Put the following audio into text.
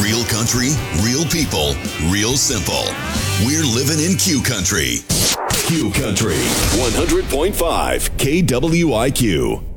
Real country, real people, real simple. We're living in Q Country. Q Country 100.5 KWIQ.